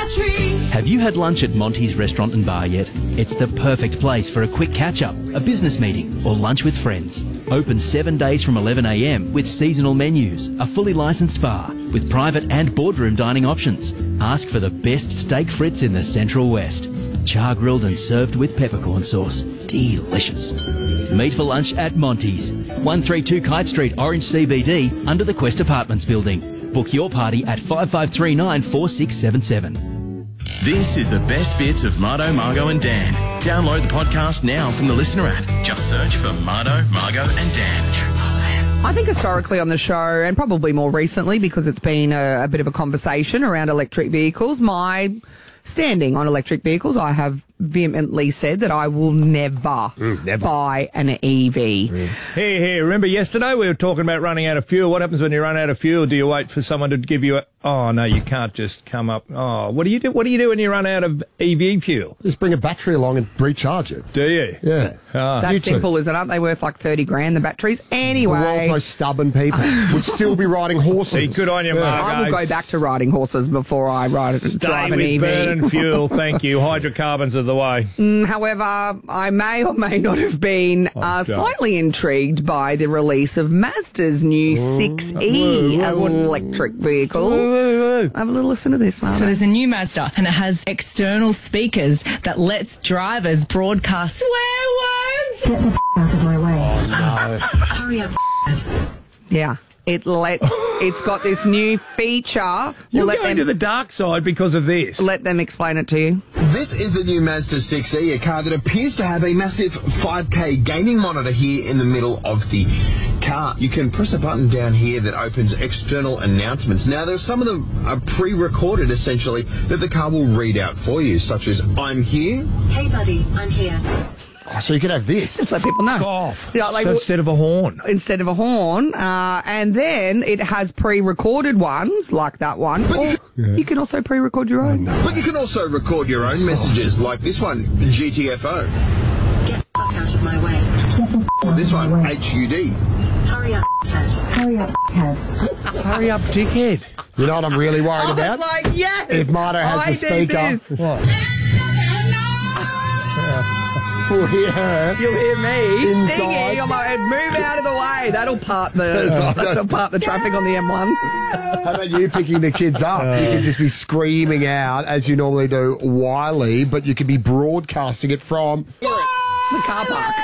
battery. Have you had lunch at Monty's Restaurant and Bar yet? It's the perfect place for a quick catch-up, a business meeting, or lunch with friends. Open 7 days from 11 a.m. with seasonal menus, a fully licensed bar with private and boardroom dining options. Ask for the best steak frites in the Central West. Char grilled and served with peppercorn sauce. Delicious. Meet for lunch at Monty's, 132 Kite Street, Orange CBD, under the Quest Apartments building. Book your party at 5539 4677. This is the best bits of Mardo, Margo and Dan. Download the podcast now from the Listener app. Just search for Mardo, Margo and Dan. I think historically on the show, and probably more recently because it's been a bit of a conversation around electric vehicles, my standing on electric vehicles, I have vehemently said that I will never buy an EV. Here, remember yesterday we were talking about running out of fuel. What happens when you run out of fuel? Do you wait for someone to give you a... Oh, no, you can't just come up... Oh, what do you do? What do you do when you run out of EV fuel? Just bring a battery along and recharge it. Do you? Yeah. That's simple, isn't it? Aren't they worth like 30 grand, the batteries? Anyway. The world's most stubborn people would still be riding horses. See, good on you, Margo. I will go back to riding horses before I drive an EV. Burning fuel, thank you. Hydrocarbons are the way. However, I may or may not have been slightly intrigued by the release of Mazda's new 6E electric vehicle. Have a little listen to this, Margo. So there's a new Mazda, and it has external speakers that lets drivers broadcast swear words. Get the out of my way. Oh, no. Hurry up, Yeah. It's got this new feature. You're going to the dark side because of this. Let them explain it to you. This is the new Mazda 6E, a car that appears to have a massive 5K gaming monitor here in the middle of the car. You can press a button down here that opens external announcements. Now, there's some of them are pre-recorded, essentially, that the car will read out for you, such as, I'm here. Hey, buddy, I'm here. Oh, so you could have this. Just let people know. Off. Yeah, like, so instead of a horn. Instead of a horn. And then it has pre-recorded ones, like that one. Or you can also pre-record your own. But you can also record your own messages, like this one, GTFO. Get the fuck out of my way. Or this one, HUD. Hurry up, head. Hurry up, dickhead. You know what I'm really worried about? I was like, yes! If Mardo has a speaker. What? Yeah. You'll hear me Inside. singing. I'm like, move out of the way. That'll part the traffic on the M1. How about you picking the kids up? You can just be screaming out, as you normally do, Wiley, but you could be broadcasting it from the car park.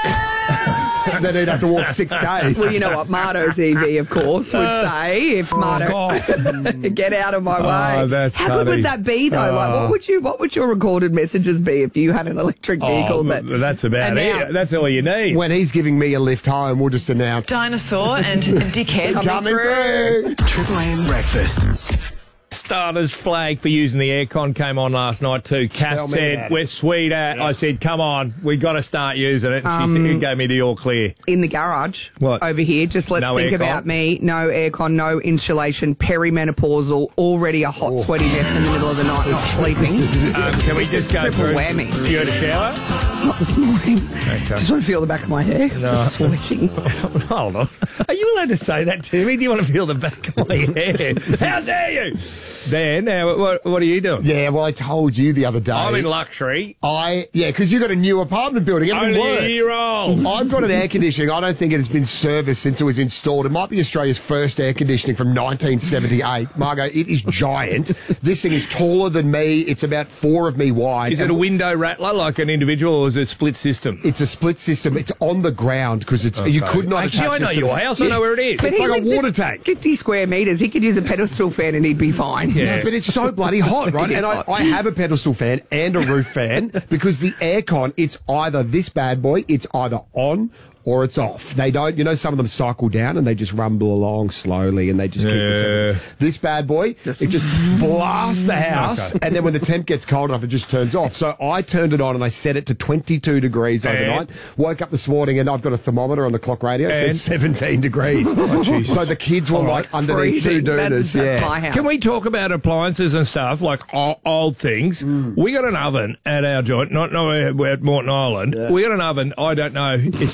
Then he'd have to walk 6 days. Well, you know what Mardo's EV, of course, would say if Mardo get out of my way. That's How good would that be, though? Like, what would your recorded messages be if you had an electric vehicle? That's about it. That's all you need. When he's giving me a lift home, we'll just announce Dinosaur and dickhead coming through. Triple M Breakfast. Starter's flag for using the aircon came on last night too. Kat said, we're sweet at. Yeah. I said, come on, we got to start using it. She gave me the all clear. In the garage, what? Over here, just let's think about me. No aircon, no insulation, perimenopausal, already a hot, sweaty mess in the middle of the night, not sleeping. Can we just go Triple through? whammy. You had a shower? Not this morning. Okay. Just want to feel the back of my hair. No. Sweating. Hold on. Are you allowed to say that to me? Do you want to feel the back of my hair? How dare you? Dan, what are you doing? Yeah, well, I told you the other day. I'm in luxury. Because you got a new apartment building. Everything Only works. a year old. I've got an air conditioning. I don't think it has been serviced since it was installed. It might be Australia's first air conditioning from 1978. Margo, it is giant. This thing is taller than me. It's about 4 of me wide. Is it a window rattler like an individual, or is it a split system? It's a split system. It's on the ground because it's you could not attach I know your house. I know where it is. But it's like a water tank. 50 square metres. He could use a pedestal fan and he'd be fine. Yeah. No, but it's so bloody hot, right? And I have a pedestal fan and a roof fan because the aircon, it's either this bad boy, it's either on or it's off. They don't, some of them cycle down and they just rumble along slowly and they just keep the temperature. This bad boy, it just blasts the house and then when the temp gets cold enough, it just turns off. So I turned it on and I set it to 22 degrees overnight. Woke up this morning and I've got a thermometer on the clock radio. It says 17 degrees. So the kids were like underneath freezing. 2 dooners. That's my house. Can we talk about appliances and stuff, like old things? We got an oven at our joint, not we're at Morton Island. Yeah. We got an oven, I don't know, it's probably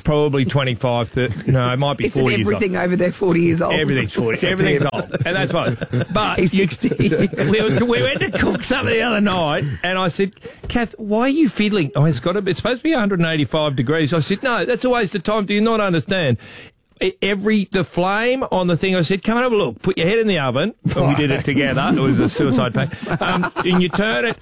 probably 25, 30. No, it might be Isn't 40 years old. everything over there 40 years old? Everything's 40. Everything's old. And that's fine. But He's 60. we went to cook something the other night, and I said, Kath, why are you fiddling? Oh, it's supposed to be 185 degrees. I said, no, that's a waste of time. Do you not understand? The flame on the thing, I said, come and have a look. Put your head in the oven. And we did it together. It was a suicide pact. And you turn it.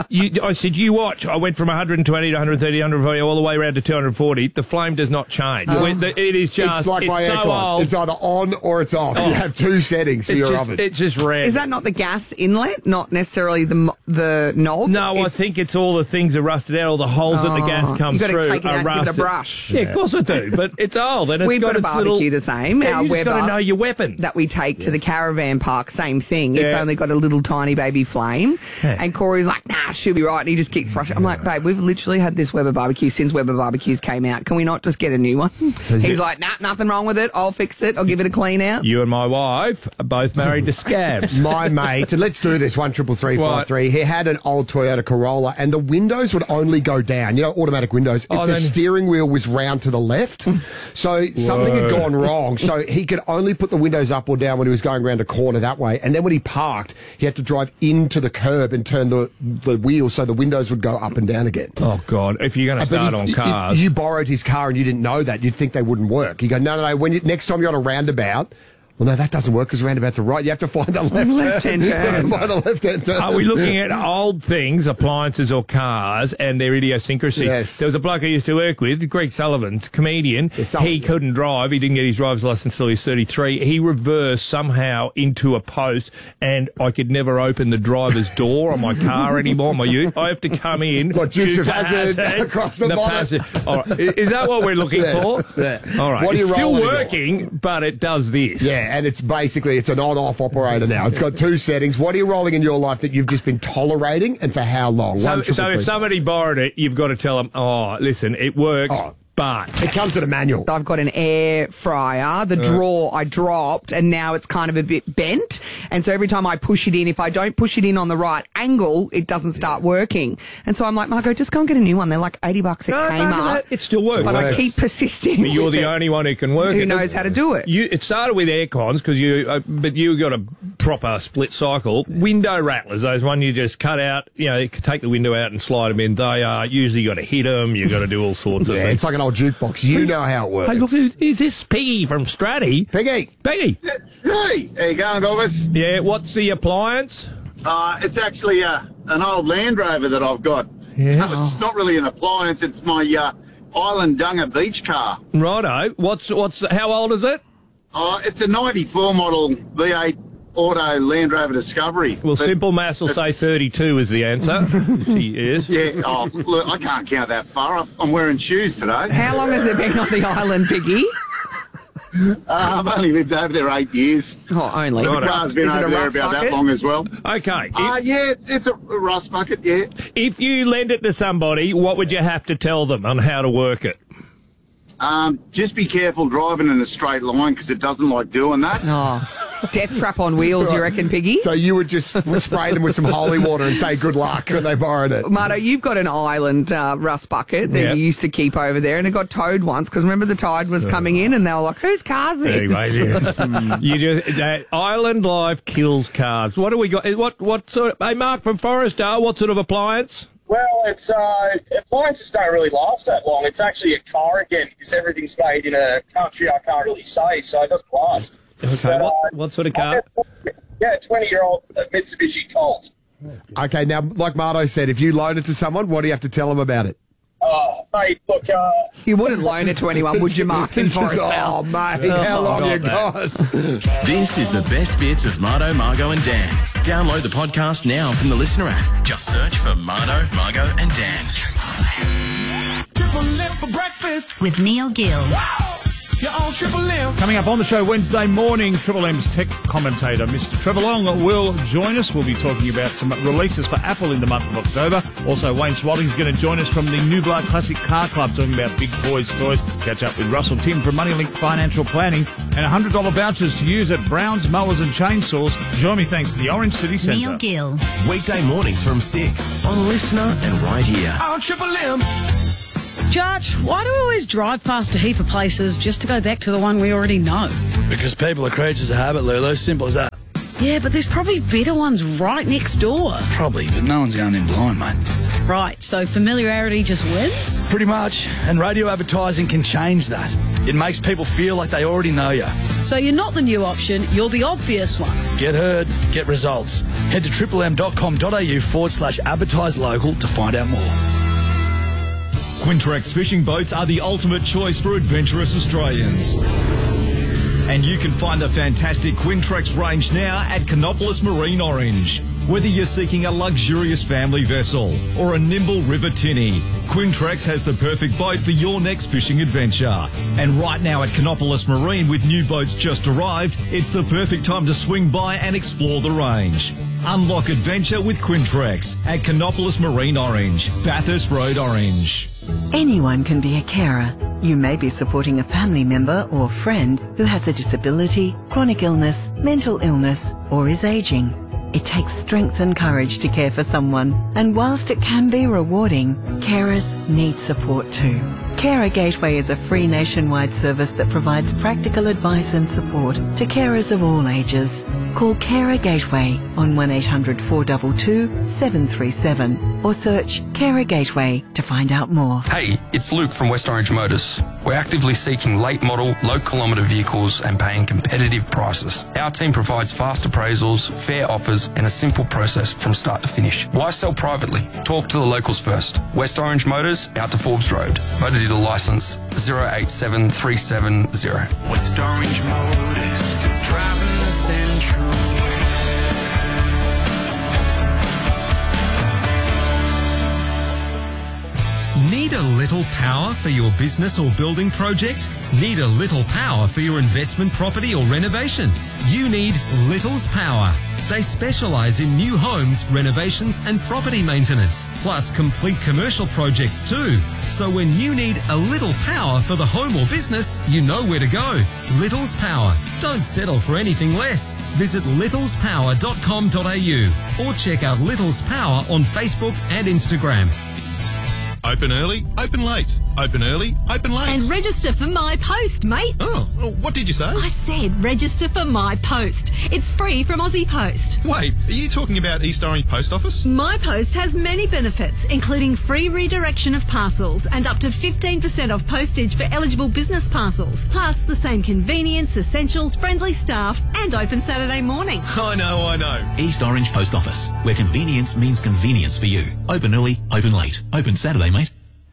I said, you watch. I went from 120 to 130, 140, all the way around to 240. The flame does not change. It is just, it's like my so aircon. old. It's either on or it's off. You have two settings for your oven. It's just rare. Is that not the gas inlet, not necessarily the knob? No, I think it's all the things are rusted out. All the holes that the gas comes you've got through to take it are out and rusted. give it a brush. Yeah, of course I do. But it's old and it's We've got a its barbecue little, the same. Yeah, Our you just got to Weber know your weapon. that we take to the caravan park, same thing. It's Yeah. only got a little tiny baby flame. Yeah. And Corey's like, nah, she'll be right. And he just keeps brushing. I'm like, babe, we've literally had this Weber barbecue since Weber barbecues came out. Can we not just get a new one? He's like, nah, nothing wrong with it. I'll fix it. I'll give it a clean out. You and my wife are both married to scabs. My mate, and let's do this, 13353. He had an old Toyota Corolla, and the windows would only go down, automatic windows, if the steering wheel was round to the left. So something had gone wrong. So he could only put the windows up or down when he was going around a corner that way. And then when he parked, he had to drive into the curb and turn the wheel so the windows would go up and down again. Oh, God. If you're going to start on cars. If you borrowed his car and you didn't know that, you'd think they wouldn't work. You go, no. Next time you're on a roundabout, well, no, that doesn't work because roundabouts are right. You have to find a left-hand turn. You have to find a left-hand turn. Are we looking at old things, appliances or cars, and their idiosyncrasies? Yes. There was a bloke I used to work with, Greg Sullivan, comedian. He couldn't drive. He didn't get his driver's license until he was 33. He reversed somehow into a post, and I could never open the driver's door on my car anymore. I have to come in. Like Dukes of Hazzard across the bottom. All right. Is that what we're looking for? Yeah. All right. What are you it's still rolling working, but it does this. Yeah, and it's an on-off operator now. It's got two settings. What are you rolling in your life that you've just been tolerating, and for how long? So if somebody borrowed it, you've got to tell them, oh, listen, it works. But it comes with a manual. I've got an air fryer. The drawer I dropped, and now it's kind of a bit bent. And so every time I push it in, if I don't push it in on the right angle, it doesn't start working. And so I'm like, Margot, just go and get a new one. They're like $80 at Kmart. It still works. But I keep persisting. But you're the only one who can work it. Who knows how to do it? It started with air cons because but you got a proper split cycle. Window rattlers, those one you just cut out. You take the window out and slide them in. They are usually you got to hit them. You got to do all sorts of things. It's like an old jukebox. You know how it works. Hey, look, is this Peggy from Stratty? Peggy. Hey, how you going, Elvis? Yeah, what's the appliance? It's actually an old Land Rover that I've got. Yeah. So it's not really an appliance. It's my Island Dunga beach car. Righto. How old is it? It's a 94 model V8 Auto Land Rover Discovery. Well, simple maths will say 32 is the answer. She is. Yeah, look, I can't count that far. I'm wearing shoes today. How long has it been on the island, Piggy? I've only lived over there 8 years. Oh, only. The car's been over there about that long as well. Okay. Yeah, it's a rust bucket, yeah. If you lend it to somebody, what would you have to tell them on how to work it? Just be careful driving in a straight line because it doesn't like doing that. Oh, death trap on wheels, you reckon, Piggy? So you would just spray them with some holy water and say good luck when they borrowed it. Marto, you've got an island rust bucket that you used to keep over there, and it got towed once because remember the tide was coming in, and they were like, "Whose car's this?" Anyway, that island life kills cars. What do we got? What sort of? Hey, Mark from Forestdale, what sort of appliance? Well, it's appliances don't really last that long. It's actually a car again because everything's made in a country I can't really say, so it doesn't last. Okay, but, what sort of car? Yeah, 20-year-old Mitsubishi Colt. Okay, now, like Marto said, if you loan it to someone, what do you have to tell them about it? Oh, mate, look... You wouldn't loan it to anyone, would you, Mark, in Forestdale? Oh, mate, how long you got? This is the best bits of Marto, Margot and Dan. Download the podcast now from the Listener app. Just search for Marto, Margot and Dan. Triple M for breakfast. With Neil Gill. Wow. You're on Triple M. Coming up on the show Wednesday morning, Triple M's tech commentator, Mr. Trevor Long, will join us. We'll be talking about some releases for Apple in the month of October. Also, Wayne Swatting's going to join us from the Nublar Classic Car Club, talking about big boys toys. Catch up with Russell Tim from Moneylink Financial Planning, and $100 vouchers to use at Brown's Mowers and Chainsaws. Join me thanks to the Orange City Centre. Neil Gill. Weekday mornings from 6 on Listener and right here. On Triple M. Josh, why do we always drive past a heap of places just to go back to the one we already know? Because people are creatures of habit, Lulu. Simple as that. Yeah, but there's probably better ones right next door. Probably, but no one's going in blind, mate. Right, so familiarity just wins? Pretty much. And radio advertising can change that. It makes people feel like they already know you. So you're not the new option, you're the obvious one. Get heard, get results. Head to triplem.com.au/advertise local to find out more. Quintrex fishing boats are the ultimate choice for adventurous Australians. And you can find the fantastic Quintrex range now at Canopolis Marine Orange. Whether you're seeking a luxurious family vessel or a nimble river tinny, Quintrex has the perfect boat for your next fishing adventure. And right now at Canopolis Marine, with new boats just arrived, it's the perfect time to swing by and explore the range. Unlock adventure with Quintrex at Canopolis Marine Orange, Bathurst Road, Orange. Anyone can be a carer. You may be supporting a family member or friend who has a disability, chronic illness, mental illness, or is aging. It takes strength and courage to care for someone, and whilst it can be rewarding, carers need support too. Carer Gateway is a free nationwide service that provides practical advice and support to carers of all ages. Call Carer Gateway on 1800 422 737 or search Carer Gateway to find out more. Hey, it's Luke from West Orange Motors. We're actively seeking late model, low kilometre vehicles and paying competitive prices. Our team provides fast appraisals, fair offers and a simple process from start to finish. Why sell privately? Talk to the locals first. West Orange Motors, out to Forbes Road. Motor dealer licence 087370. West Orange Motors, driving the Central. Need a little power for your business or building project? Need a little power for your investment property or renovation? You need Little's Power. They specialise in new homes, renovations and property maintenance, plus complete commercial projects too. So when you need a little power for the home or business, you know where to go. Little's Power. Don't settle for anything less. Visit littlespower.com.au or check out Little's Power on Facebook and Instagram. Open early, open late. Open early, open late. And register for My Post, mate. Oh, what did you say? I said register for My Post. It's free from Aussie Post. Wait, are you talking about East Orange Post Office? My Post has many benefits, including free redirection of parcels and up to 15% off postage for eligible business parcels. Plus the same convenience, essentials, friendly staff and open Saturday morning. I know. East Orange Post Office, where convenience means convenience for you. Open early, open late. Open Saturday, mate.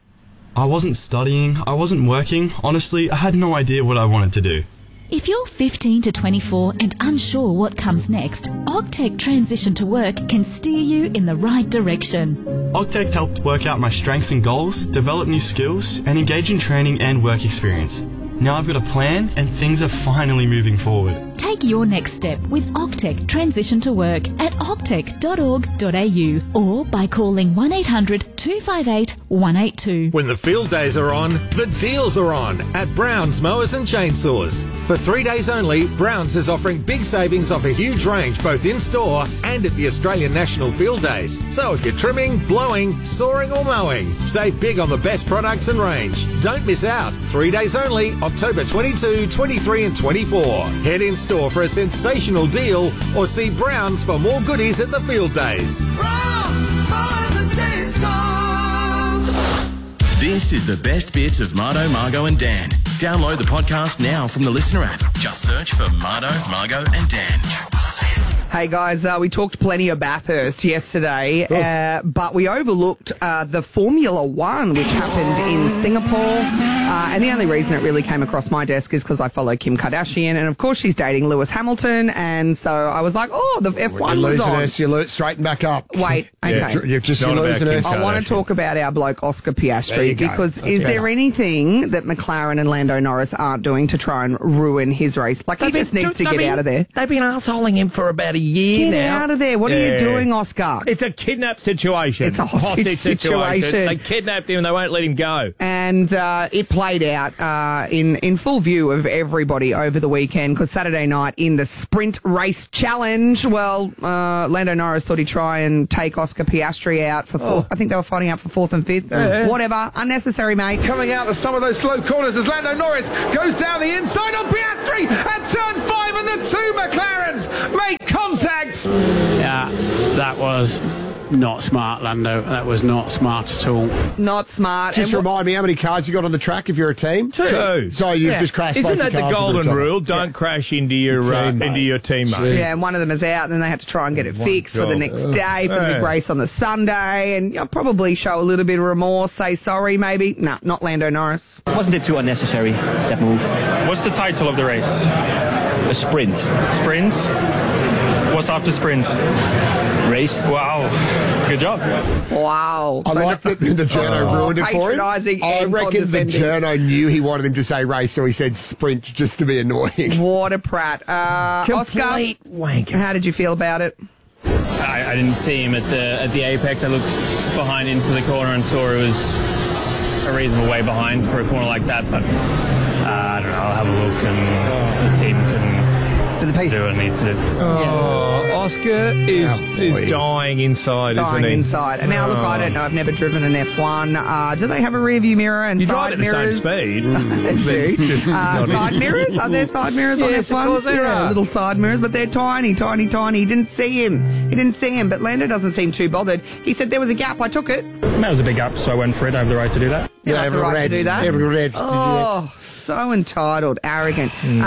I wasn't studying, I wasn't working. Honestly, I had no idea what I wanted to do. If you're 15 to 24 and unsure what comes next, Ogtech Transition to Work can steer you in the right direction. Ogtech helped work out my strengths and goals, develop new skills, and engage in training and work experience. Now I've got a plan and things are finally moving forward. Take your next step with Ogtech Transition to Work at ogtech.org.au or by calling 1800 258 182. When the field days are on, the deals are on at Brown's Mowers and Chainsaws. For 3 days only, Brown's is offering big savings off a huge range both in-store and at the Australian National Field Days. So if you're trimming, blowing, sawing or mowing, save big on the best products and range. Don't miss out. 3 days only, October 22, 23 and 24. Head in-store for a sensational deal or see Brown's for more goodies at the field days. This is the best bits of Mardo, Margo and Dan. Download the podcast now from the Listener app. Just search for Mardo, Margo and Dan. Hey guys, we talked plenty of Bathurst yesterday, but we overlooked the Formula One, which happened in Singapore. And the only reason it really came across my desk is because I follow Kim Kardashian, and of course she's dating Lewis Hamilton, and so I was like, oh, the F1 was on. You straighten back up. Wait, okay. You're losing us. I want to talk about our bloke Oscar Piastri, because is there anything that McLaren and Lando Norris aren't doing to try and ruin his race? Like, he just needs to get out of there. They've been arseholing him for about a year now. Get out of there. What are you doing, Oscar? It's a kidnap situation. It's a hostage situation. They kidnapped him and they won't let him go. And it played out in full view of everybody over the weekend, because Saturday night in the Sprint Race Challenge, well, Lando Norris thought he'd try and take Oscar Piastri out for fourth. I think they were fighting out for fourth and fifth. Whatever. Unnecessary, mate. Coming out of some of those slow corners as Lando Norris goes down the inside on Piastri at turn 5, and the two McLarens make contact. Yeah, that was not smart, Lando. That was not smart at all. Not smart. Just remind me how many cars you got on the track if you're a team? Two. So you've just crashed. Isn't both that your the cars golden into each other? rule? Don't crash into your teammate. Yeah, and one of them is out, and then they had to try and get it fixed for the next day for the big race on the Sunday, and you'll probably show a little bit of remorse, say sorry maybe. Nah, not Lando Norris. Wasn't it too unnecessary, that move? What's the title of the race? A sprint. Sprint? What's after sprint? Race. Wow. Good job. Wow. I like that the journo ruined it for him. Patronising I and reckon the condescending. journo knew he wanted him to say race, so he said sprint just to be annoying. What a prat. Oscar, wanker. How did you feel about it? I didn't see him at the apex. I looked behind into the corner and saw it was a reasonable way behind for a corner like that, but I don't know. I'll have a look and the team can do what it needs to do. Oscar is dying inside, Dying isn't he? inside. And now, look, I don't know. I've never driven an F1. Do they have a rear view mirror and You side drive at the mirrors? same speed. They do. Just not Side in. mirrors? Are there side mirrors on Yes, F1? of course there are. Little side mirrors, but they're tiny, tiny, tiny. He didn't see him. But Lando doesn't seem too bothered. He said there was a gap. I took it. That was a big up, so I went for it. I have the right to do that. You have the right to do that. Every red. Oh, so entitled, arrogant.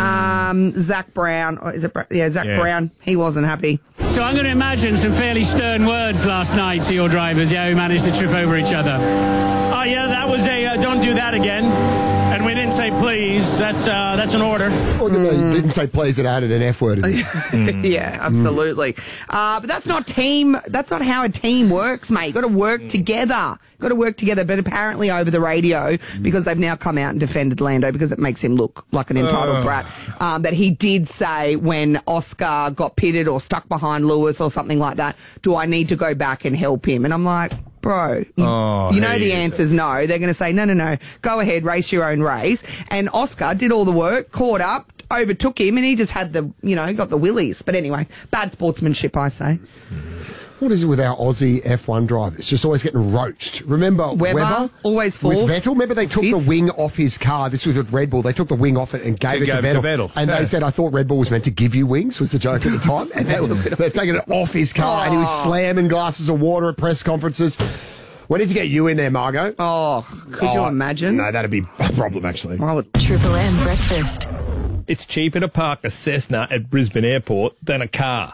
Zach Brown. Is it? Zach Brown. He wasn't happy. So I'm going to imagine some fairly stern words last night to your drivers, who managed to trip over each other. Oh, yeah, that was a don't do that again. And we didn't say please. That's an order. Or didn't say please and added an F word. Yeah, absolutely. But that's not team. That's not how a team works, mate. You got to work together. But apparently over the radio, because they've now come out and defended Lando because it makes him look like an entitled brat, that he did say when Oscar got pitted or stuck behind Lewis or something like that, do I need to go back and help him? And I'm like, bro, you know the answer's no. They're going to say, no, go ahead, race your own race. And Oscar did all the work, caught up, overtook him, and he just had got the willies. But anyway, bad sportsmanship, I say. What is it with our Aussie F1 drivers? Just always getting roached. Remember Weber always fourth. With Vettel, remember they took the wing off his car. This was at Red Bull. They took the wing off it and gave it to Vettel. And they said, I thought Red Bull was meant to give you wings, was the joke at the time. And they've taken it off his car, and he was slamming glasses of water at press conferences. We need to get you in there, Margot. Could you imagine? No, that'd be a problem, actually. Triple M breakfast. It's cheaper to park a Cessna at Brisbane Airport than a car.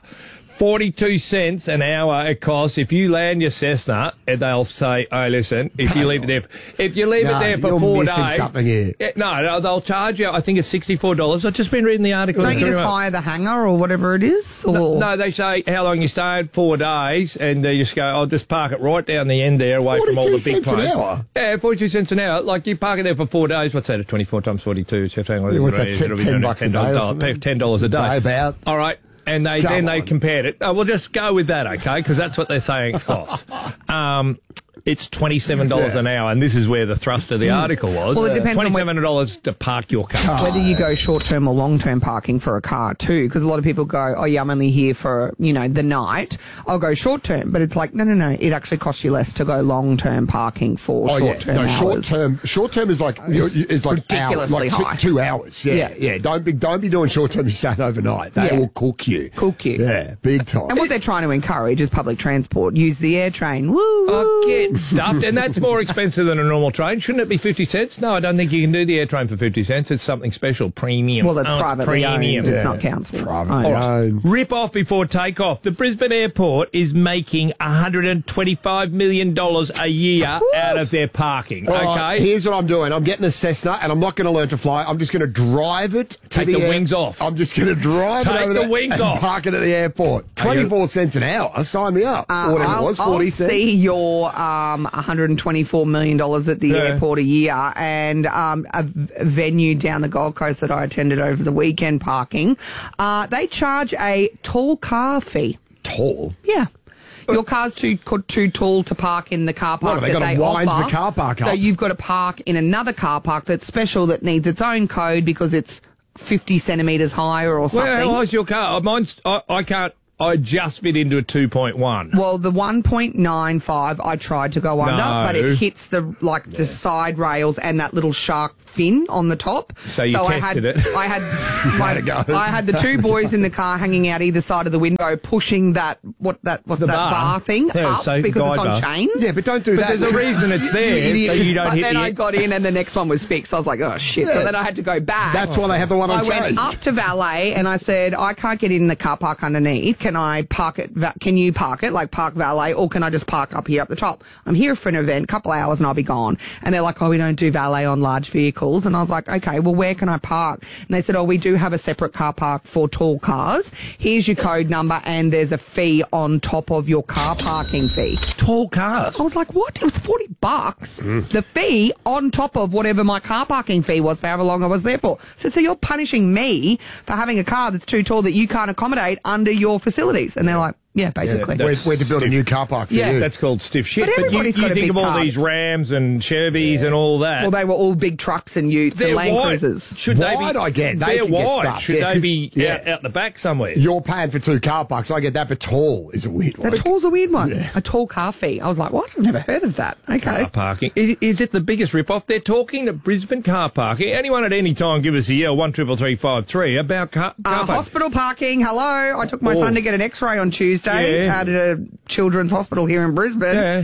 42 cents an hour it costs if you land your Cessna, and they'll say, "Oh, listen, if you leave it there for 4 days, something here. No, they'll charge you. I think it's $64. I've just been reading the article. Don't you just hire the hangar or whatever it is? Or? No, they say how long you stay, 4 days, and they just go, I'll just park it right down the end there, away from all the big 42 cents an planes. hour? Yeah, 42 cents an hour. Like you park it there for 4 days. What's that? At 24 times 42, 15. What's that? $10 a day or something? $10 a day. About. All right. And they compared it. Oh, we'll just go with that, okay? Because that's what they're saying it costs. It's $27 an hour, and this is where the thrust of the article was. Well, it depends on $27 to park your car. Whether you go short-term or long-term parking for a car too, because a lot of people go, oh yeah, I'm only here for, the night. I'll go short-term, but it's like, no. It actually costs you less to go long-term parking for short-term hours. Short-term is like ridiculously high. 2 hours. Yeah. Don't be doing short-term. You stay overnight. They will cook you. Yeah, big time. And what they're trying to encourage is public transport. Use the air train. Woo! Get stuffed, and that's more expensive than a normal train. Shouldn't it be 50 cents? No, I don't think you can do the air train for 50 cents. It's something special, premium. Well, that's privately owned. It's not council. Privately owned. Rip off before takeoff. The Brisbane Airport is making $125 million a year out of their parking. Okay, here's what I'm doing. I'm getting a Cessna, and I'm not going to learn to fly. I'm just going to drive it to Take the wings off. I'm just going to drive it over the wings and off. park it at the airport. 24 cents an hour. Sign me up. Or whatever it was, 40 cents. I'll see your $124 million at the airport a year, and a venue down the Gold Coast that I attended over the weekend parking. They charge a tall car fee. Tall? Yeah. Your car's too tall to park in the car park. What, have they got to wind the car park up? So you've got to park in another car park that's special that needs its own code because it's 50 centimetres higher or something. Well, how high's your car? I can't. I just fit into a 2.1. Well, the 1.95 I tried to go under, but it hits the side rails and that little shark fin on the top. So you tested it. I had the two boys in the car hanging out either side of the window, pushing that bar thing up because it's on chains. Yeah, but don't do that. But there's a reason it's there, so you don't hit then I got in and the next one was fixed. I was like, oh shit! Yeah. But then I had to go back. That's why they have the one on chains. I went up to valet and I said, I can't get in the car park underneath. Can I park it? Can you park it, like park valet, or can I just park up here up the top? I'm here for an event, couple hours, and I'll be gone. And they're like, oh, we don't do valet on large vehicles. And I was like, okay, well, where can I park? And they said, oh, we do have a separate car park for tall cars. Here's your code number, and there's a fee on top of your car parking fee. Tall cars? I was like, what? It was $40. The fee on top of whatever my car parking fee was for however long I was there for. So you're punishing me for having a car that's too tall that you can't accommodate under your facilities. And they're like, yeah, basically. We're to build a new car park for you. That's called stiff shit. But everybody's got a think big of all car. these Rams and Chevys and all that. Well, they were all big trucks and utes and Land Cruisers. Should wide, they be, I get. They're can get wide. stuff. Should they be out the back somewhere? You're paying for 2 car parks. I get that, but tall is a weird one. Tall's a weird one. Yeah. A tall car fee. I was like, what? I've never heard of that. Okay. Car parking. Is it the biggest rip-off? They're talking to Brisbane car parking. Anyone at any time give us a yell, 133353, about car parking. Hospital parking. Hello. I took my son to get an X-ray on Tuesday at a children's hospital here in Brisbane. Yeah.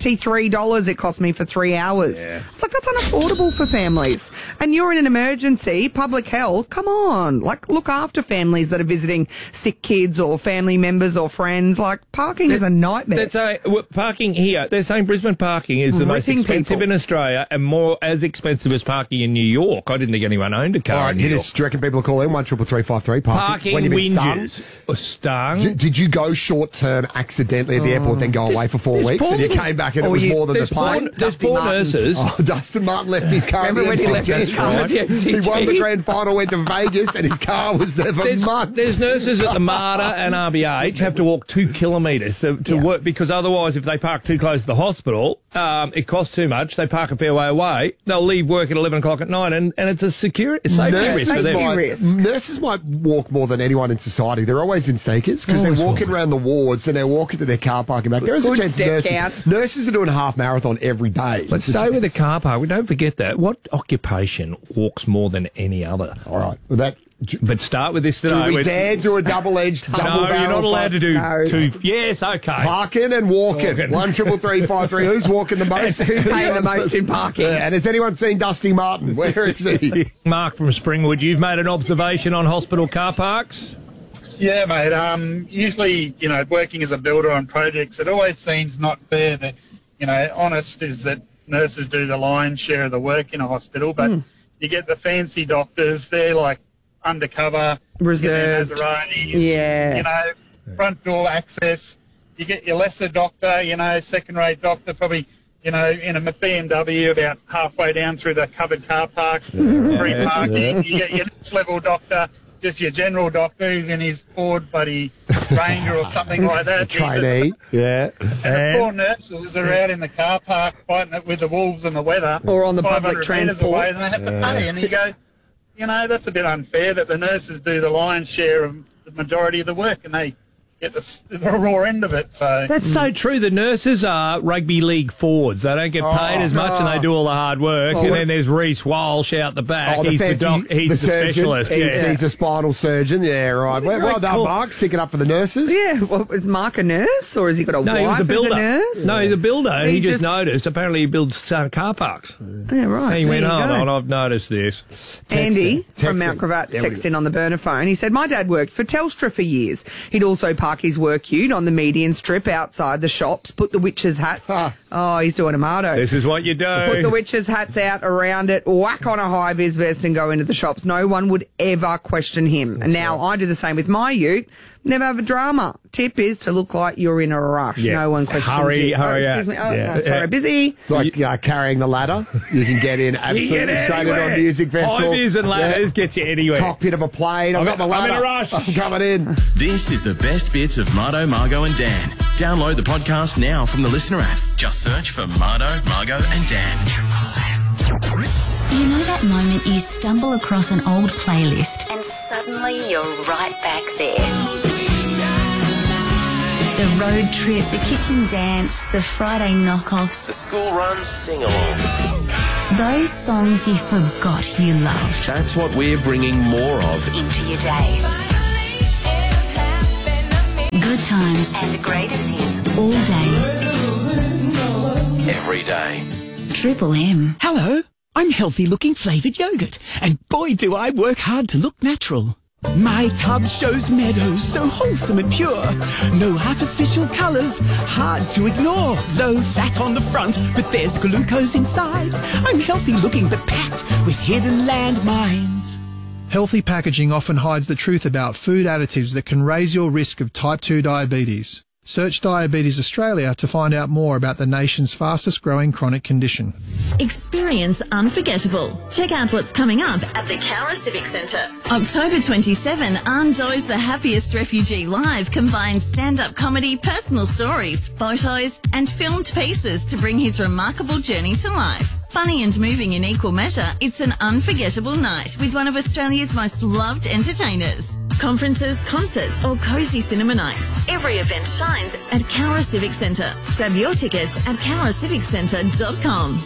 $73 it cost me for 3 hours. Yeah. It's like, that's unaffordable for families. And you're in an emergency, public health, come on. Like, look after families that are visiting sick kids or family members or friends. Like, parking is a nightmare. Parking here, they're saying Brisbane parking is the most expensive in Australia and more as expensive as parking in New York. I didn't think anyone owned a car. All right, in New York. do you reckon people call in 133353 parking when you've been whinges or stung? Did you go short term accidentally at the airport, then go away for 4 weeks, and you came back and it was more than the plane? There's 4 nurses. Oh, Dustin Martin left his car. Remember when he left his car at the MCG? He won the grand final, went to Vegas, and his car was there for months. There's nurses at the MARTA and RBH have to walk 2 kilometres to work, because otherwise, if they park too close to the hospital, it costs too much. They park a fair way away. They'll leave work at 11 o'clock at night, and it's a safety risk for them. Nurses might walk more than anyone in society. They're always in sneakers because they're walking around the wards and they're walking to their car parking back. There is a chance nurses are doing a half marathon every day. Let's stay with the car park. We don't forget that. What occupation walks more than any other? All right. Well, but start with this today. Do we dare do a double-edged double barrel? No, you're not allowed to do two. Yes, okay. Parking and walking. 133353. Who's walking the most? Who's paying the most in parking? And has anyone seen Dusty Martin? Where is he? Mark from Springwood, you've made an observation on hospital car parks? Yeah, mate. Usually, working as a builder on projects, it always seems not fair that, honest is that nurses do the lion's share of the work in a hospital, but you get the fancy doctors, they're like undercover, reserved, front door access. You get your lesser doctor, second-rate doctor, probably, in a BMW about halfway down through the covered car park, free parking. You get your next-level doctor, just your general doctor who's in his Ford buddy Ranger or something like that. Trainee, And the poor nurses are out in the car park fighting it with the wolves and the weather. Or on the public transport. Away, and they have to pay. And you go, that's a bit unfair that the nurses do the lion's share of the majority of the work and they get the raw end of it. So that's so true. The nurses are rugby league forwards. They don't get paid as much and they do all the hard work. And then there's Reece Walsh out the back. He's the specialist. He's a spinal surgeon. Yeah, right. Well done, Mark. Sticking up for the nurses. Yeah. Well, is Mark a nurse or has he got a wife he's a builder. as a nurse? No, he's a builder. He just noticed. Apparently he builds car parks. Yeah, right. And he went, hold on, I've noticed this. Andy from Mount Cravat's texted in on the burner phone. He said, my dad worked for Telstra for years. He'd also park his work ute on the median strip outside the shops, put the witches' hats. Oh, he's doing a mardo. This is what you do. Put the witches' hats out around it, whack on a high-vis vest and go into the shops. No one would ever question him. And now I do the same with my ute. Never have a drama. Tip is to look like you're in a rush. Yeah. No one questions you. Hurry excuse me. Sorry, busy. It's like carrying the ladder. You can get in absolutely straight into a music festival. High-vis and ladders get you anywhere. Cockpit of a plane. I've got my ladder. I'm in a rush. I'm coming in. This is the best bits of Marto, Margo and Dan. Download the podcast now from the Listener app. Just search for Mardo, Margo and Dan. You know that moment you stumble across an old playlist and suddenly you're right back there. The road trip, the kitchen dance, the Friday knockoffs. The school run sing-along. Those songs you forgot you loved. That's what we're bringing more of into your day. Good times and the greatest hits all day. every day. Triple M. Hello, I'm Healthy Looking Flavoured Yogurt, and boy do I work hard to look natural. My tub shows meadows so wholesome and pure. No artificial colours, hard to ignore. Low fat on the front, but there's glucose inside. I'm healthy looking but packed with hidden landmines. Healthy packaging often hides the truth about food additives that can raise your risk of type 2 diabetes. Search Diabetes Australia to find out more about the nation's fastest growing chronic condition. Experience unforgettable. Check out what's coming up at the Cowra Civic Centre. October 27, Arndo's The Happiest Refugee Live combines stand-up comedy, personal stories, photos and filmed pieces to bring his remarkable journey to life. Funny and moving in equal measure, it's an unforgettable night with one of Australia's most loved entertainers. Conferences, concerts or cosy cinema nights. Every event shines at Cowra Civic Centre. Grab your tickets at cowraciviccentre.com.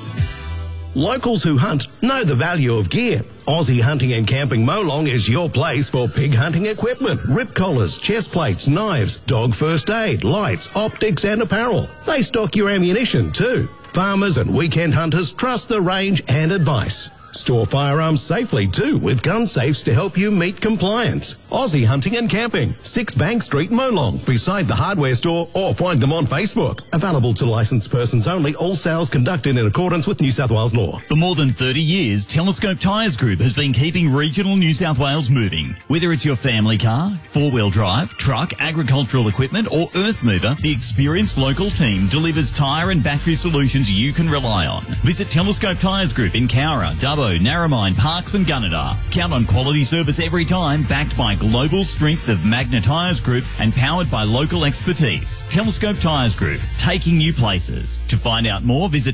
Locals who hunt know the value of gear. Aussie Hunting and Camping Molong is your place for pig hunting equipment, rip collars, chest plates, knives, dog first aid, lights, optics and apparel. They stock your ammunition too. Farmers and weekend hunters trust the range and advice. Store firearms safely too with gun safes to help you meet compliance. Aussie Hunting and Camping, 6 Bank Street, Molong, beside the hardware store, or find them on Facebook. Available to licensed persons only, all sales conducted in accordance with New South Wales law. For more than 30 years, Telescope Tyres Group has been keeping regional New South Wales moving. Whether it's your family car, 4-wheel drive, truck, agricultural equipment or earth mover, the experienced local team delivers tyre and battery solutions you can rely on. Visit Telescope Tyres Group in Cowra, Dubbo, Narromine, Parks and Gunnedah. Count on quality service every time, backed by global strength of Magna Tyres Group and powered by local expertise. Telescope Tyres Group, taking you places. To find out more, visit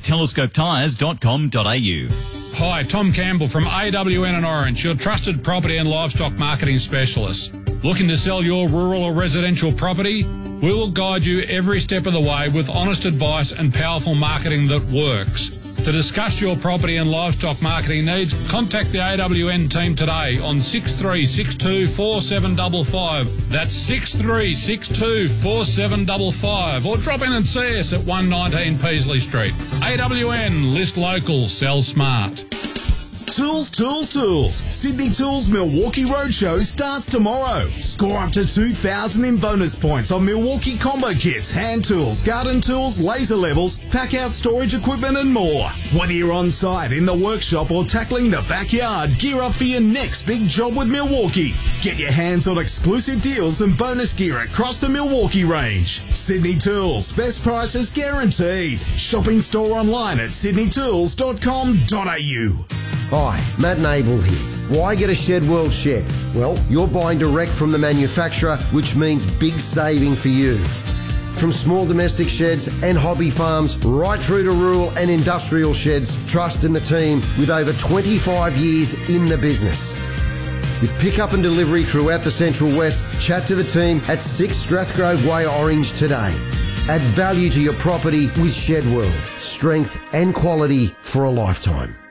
telescopetyres.com.au. Hi, Tom Campbell from AWN and Orange, your trusted property and livestock marketing specialist. Looking to sell your rural or residential property? We will guide you every step of the way with honest advice and powerful marketing that works. To discuss your property and livestock marketing needs, contact the AWN team today on 6362 4755. That's 6362 4755. Or drop in and see us at 119 Peasley Street. AWN, list local, sell smart. Tools, Tools, Tools. Sydney Tools Milwaukee Roadshow starts tomorrow. Score up to 2,000 in bonus points on Milwaukee combo kits, hand tools, garden tools, laser levels, pack-out storage equipment and more. Whether you're on site, in the workshop or tackling the backyard, gear up for your next big job with Milwaukee. Get your hands on exclusive deals and bonus gear across the Milwaukee range. Sydney Tools, best prices guaranteed. Shopping store online at sydneytools.com.au. Hi, Matt Nable here. Why get a Shed World shed? Well, you're buying direct from the manufacturer, which means big saving for you. From small domestic sheds and hobby farms, right through to rural and industrial sheds, trust in the team with over 25 years in the business. With pickup and delivery throughout the Central West, chat to the team at 6 Strathgrove Way, Orange today. Add value to your property with Shed World. Strength and quality for a lifetime.